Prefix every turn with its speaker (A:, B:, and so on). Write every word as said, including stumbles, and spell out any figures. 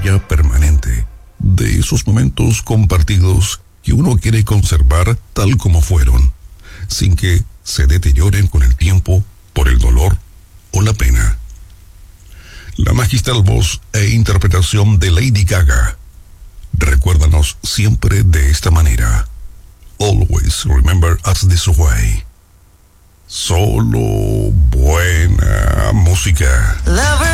A: huella permanente de esos momentos compartidos que uno quiere conservar tal como fueron, sin que se deterioren con el tiempo por el dolor o la pena. La magistral voz e interpretación de Lady Gaga. Recuérdanos siempre de esta manera. Always remember us this way. Solo buena música.